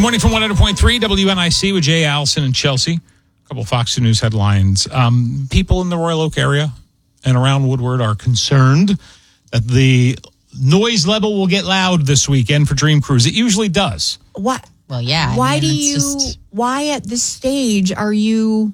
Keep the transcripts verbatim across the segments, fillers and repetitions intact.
Good morning from one hundred point three W N I C with Jay, Allison, and Chelsea. A couple of Fox News headlines. Um, people in the Royal Oak area and around Woodward are concerned that the noise level will get loud this weekend for Dream Cruise. It usually does. What? Well, yeah. Why I mean, do it's you? Just... Why at this stage are you?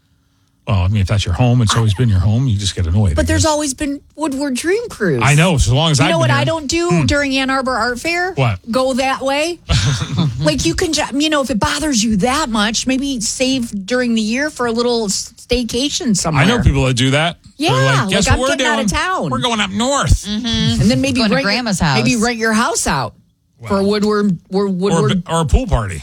Well, I mean, if that's your home, it's always been your home. You just get annoyed. But there's always been Woodward Dream Cruise. I know. So long as you I've know been what here. I don't do Hmm. during Ann Arbor Art Fair? What? Go that way. Like you can, ju- you know, if it bothers you that much, maybe save during the year for a little staycation somewhere. I know people that do that. Yeah, They're like, guess like I'm what we're getting doing? out of town. We're going up north. Mm-hmm. And then maybe Going to rent grandma's your, house. Maybe rent your house out Well, for a Woodward. Or, Woodward. Or, or a pool party.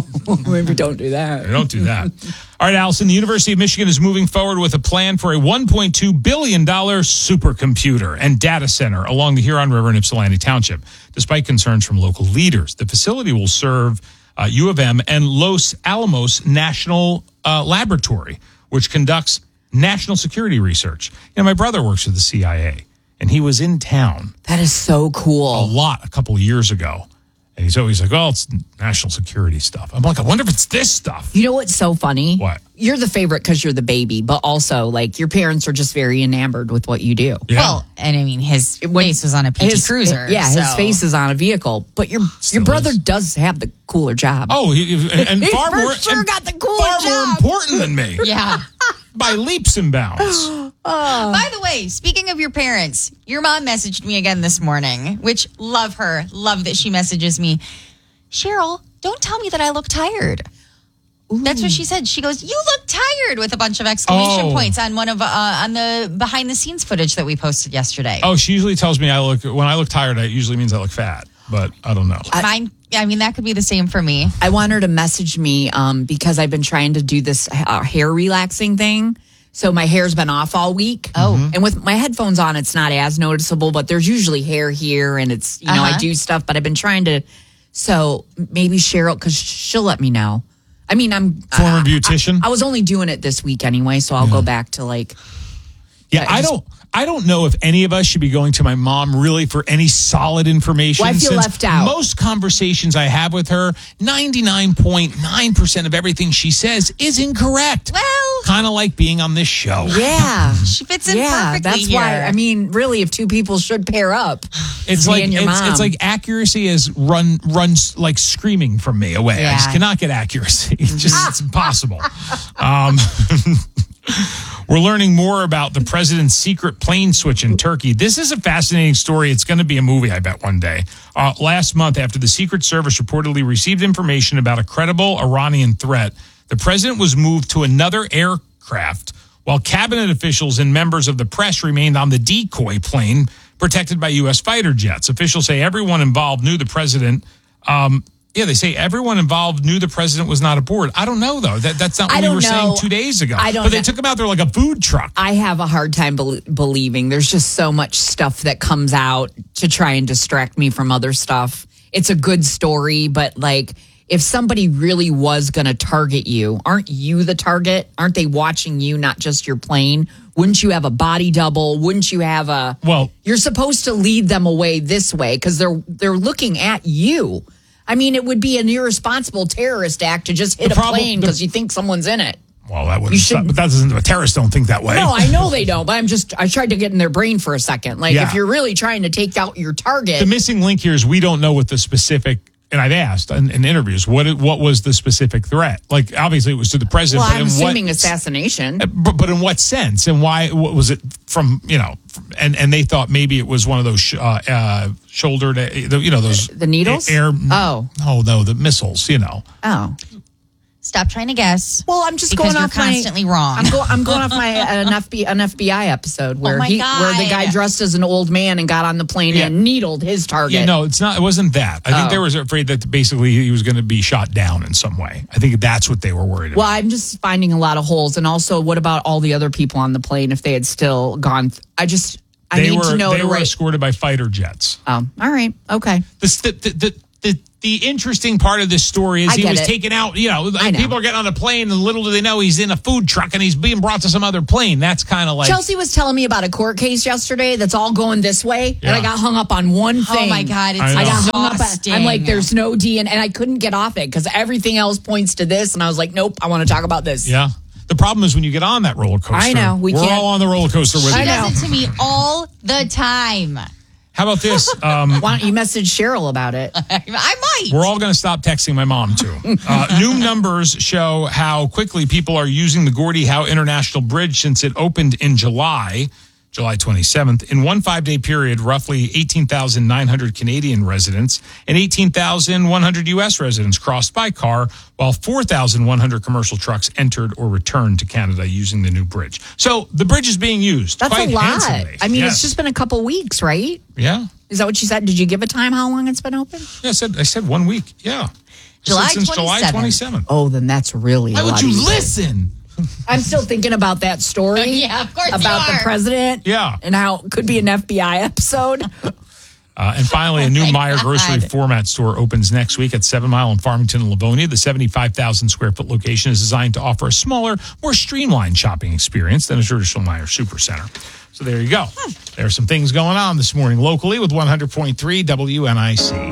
Maybe don't do that. Don't do that. All right, Allison, the University of Michigan is moving forward with a plan for a one point two billion dollars supercomputer and data center along the Huron River in Ypsilanti Township, despite concerns from local leaders. The facility will serve uh, U of M and Los Alamos National uh, Laboratory, which conducts national security research. You know, my brother works for the C I A, and he was in town That is so cool. a lot a couple of years ago. And he's always like, oh, it's national security stuff. I'm like, I wonder if it's this stuff. You know what's so funny? What? You're the favorite because you're the baby, but also like your parents are just very enamored with what you do. Yeah. Well, and I mean, his When- face was on a P T His- Cruiser. Yeah, his so- face is on a vehicle, but your Still your brother is. does have the cooler job. Oh, he, and, and He far for more, sure and got the cooler far more job. important than me Yeah. by leaps and bounds. By the way, speaking of your parents, your mom messaged me again this morning, which love her. Love that she messages me. Cheryl, don't tell me that I look tired. That's what she said. She goes, "You look tired," with a bunch of exclamation Oh. points on one of uh, on the behind the scenes footage that we posted yesterday. Oh, she usually tells me I look when I look tired. It usually means I look fat, but I don't know. Mine. I mean, that could be the same for me. I want her to message me um, because I've been trying to do this uh, hair relaxing thing. So my hair's been off all week. Oh. And with my headphones on, it's not as noticeable, but there's usually hair here and it's, you know, I Uh-huh. do stuff, but I've been trying to. So maybe Cheryl, because she'll let me know. I mean, I'm Former I- beautician? I, I was only doing it this week anyway, so I'll go back to like. Yeah, I I just- don't. I don't know if any of us should be going to my mom really for any solid information. Well, I feel since left out. Most conversations I have with her, ninety-nine point nine percent of everything she says is incorrect. Well, Kind of like being on this show. Yeah. she fits in Yeah, perfectly that's here. why. I mean, really, if two people should pair up, It's me like and your it's, mom. it's like accuracy is run runs like screaming from me away. I just Yeah. cannot get accuracy. It's just it's impossible. Um, we're learning more about the president's secret plane switch in Turkey. This is a fascinating story. It's going to be a movie, I bet, one day. Uh, last month, after the Secret Service reportedly received information about a credible Iranian threat, the president was moved to another aircraft while cabinet officials and members of the press remained on the decoy plane protected by U S fighter jets. Officials say everyone involved knew the president. Um, yeah, they say everyone involved knew the president was not aboard. I don't know, though. That, that's not what I we don't were saying know. two days ago. I don't but they know. took him out there like a food truck. I have a hard time bel believing. There's just so much stuff that comes out to try and distract me from other stuff. It's a good story, but like if somebody really was going to target you, aren't you the target? Aren't they watching you, not just your plane? Wouldn't you have a body double? Wouldn't you have a Well, you're supposed to lead them away this way because they're they're looking at you. I mean, it would be an irresponsible terrorist act to just hit The a problem- plane the- because you think someone's in it. well, that You wouldn't should- stop. But that doesn't. Terrorists don't think that way. No, I know they don't, but I'm just, I tried to get in their brain for a second. Like, Yeah. if you're really trying to take out your target, The missing link here is we don't know what the specific. And I've asked in, in interviews what what was the specific threat? Like, obviously, it was to the president. well, but I'm in assuming what, assassination. But, but in what sense and why? What was it from? You know, and and they thought maybe it was one of those sh- uh, uh, shoulder to you know those The needles? air. Oh. oh no, the missiles. You know. Oh. Stop trying to guess. Well, I'm just Because going you're off constantly my, wrong. I'm, go, I'm going off my an, F B, an F B I episode where my he God. where the guy dressed as an old man and got on the plane Yeah. and needled his target. Yeah, no, it's not. It wasn't that. I think Oh. they were afraid that basically he was going to be shot down in some way. I think that's what they were worried about. Well, I'm just finding a lot of holes, and also, what about all the other people on the plane if they had still gone? Th- I just I they need were to know they to were write. escorted by fighter jets. Oh, all right, okay. The, the, the, the, the interesting part of this story is I he get was it. taken out, you know, I know. people are getting on the plane and little do they know he's in a food truck and he's being brought to some other plane. That's kind of like. Chelsea was telling me about a court case yesterday that's all going this way, Yeah. and I got hung up on one thing. Oh my God, it's I know. I got hung up. exhausting. On, I'm like, there's no D N A, and I couldn't get off it because everything else points to this, and I was like, nope, I want to talk about this. Yeah. The problem is when you get on that roller coaster. I know, we We're can't- all on the roller coaster with She you. I know. does it to me all the time. How about this? Um, Why don't you message Cheryl about it? I might. We're all going to stop texting my mom, too. Uh, new numbers show how quickly people are using the Gordie Howe International Bridge since it opened in July, July twenty-seventh. In one five-day period, roughly eighteen thousand nine hundred Canadian residents and eighteen thousand one hundred U S residents crossed by car, while four thousand one hundred commercial trucks entered or returned to Canada using the new bridge. So the bridge is being used That's quite a lot. handsomely. I mean, Yes. it's just been a couple weeks, right? Yeah. Is that what you said? Did you give a time how long it's been open? Yeah, I said, I said one week. Yeah. July Since July twenty-seventh. twenty-seventh. Oh, then that's really a Why would lot you easier. listen? I'm still thinking about that story. Yeah, of course you About the are. president. Yeah. And how it could be an F B I episode. Uh, and finally, a new Oh my Meijer grocery God. format store opens next week at Seven Mile in Farmington and Livonia. The seventy-five thousand square foot location is designed to offer a smaller, more streamlined shopping experience than a traditional Meijer Supercenter. So there you go. There are some things going on this morning locally with one hundred point three W N I C.